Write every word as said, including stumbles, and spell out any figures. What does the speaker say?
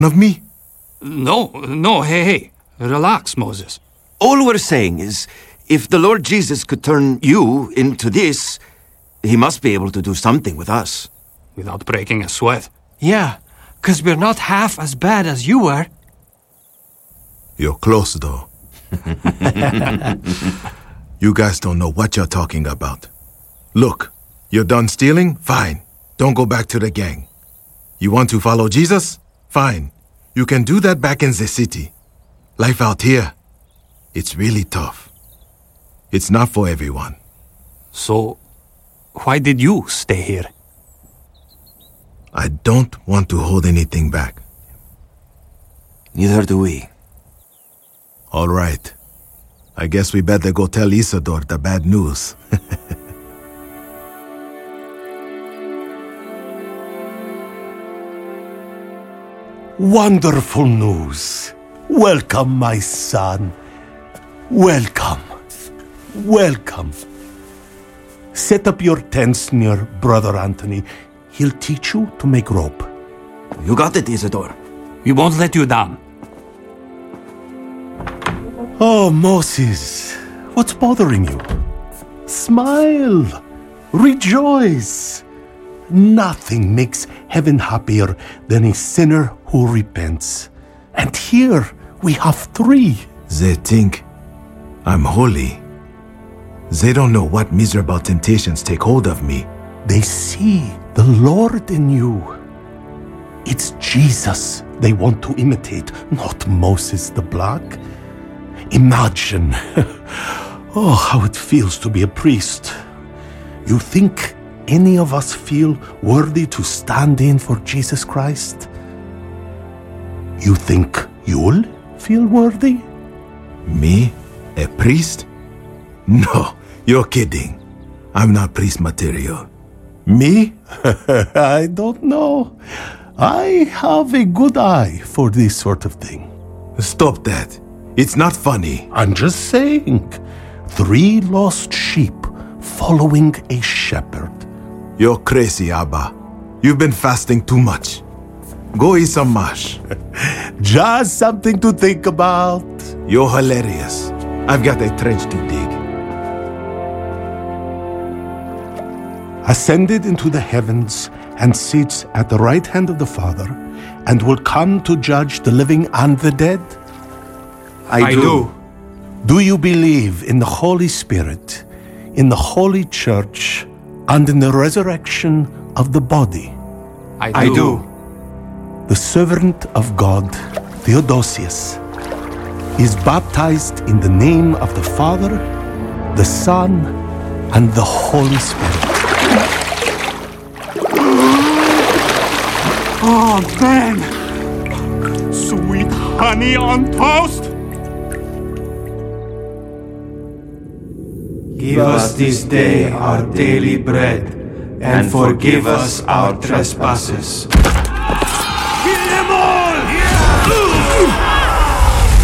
of me? No, no, hey, hey. Relax, Moses. All we're saying is, if the Lord Jesus could turn you into this, he must be able to do something with us. Without breaking a sweat. Yeah, because we're not half as bad as you were. You're close, though. You guys don't know what you're talking about. Look, you're done stealing? Fine. Don't go back to the gang. You want to follow Jesus? Fine. You can do that back in the city. Life out here, it's really tough. It's not for everyone. So, why did you stay here? I don't want to hold anything back. Neither do we. All right. I guess we better go tell Isidore the bad news. Wonderful news. Welcome, my son. Welcome. Welcome. Set up your tents near Brother Anthony. He'll teach you to make rope. You got it, Isidore. We won't let you down. Oh, Moses, what's bothering you? Smile. Rejoice. Nothing makes heaven happier than a sinner who repents. And here we have three. They think I'm holy. They don't know what miserable temptations take hold of me. They see the Lord in you. It's Jesus they want to imitate, not Moses the Black. Imagine, oh, how it feels to be a priest. You think any of us feel worthy to stand in for Jesus Christ? You think you'll feel worthy? Me? A priest? No, you're kidding. I'm not priest material. Me? I don't know. I have a good eye for this sort of thing. Stop that. It's not funny. I'm just saying. Three lost sheep following a shepherd. You're crazy, Abba. You've been fasting too much. Go eat some mash. Just something to think about. You're hilarious. I've got a trench to dig. Ascended into the heavens and sits at the right hand of the Father, and will come to judge the living and the dead? I, I do. do. Do you believe in the Holy Spirit, in the Holy Church, and in the resurrection of the body? I do. I do. The servant of God, Theodosius, is baptized in the name of the Father, the Son, and the Holy Spirit. Oh, Ben! Sweet honey on toast! Give us this day our daily bread, and forgive us our trespasses,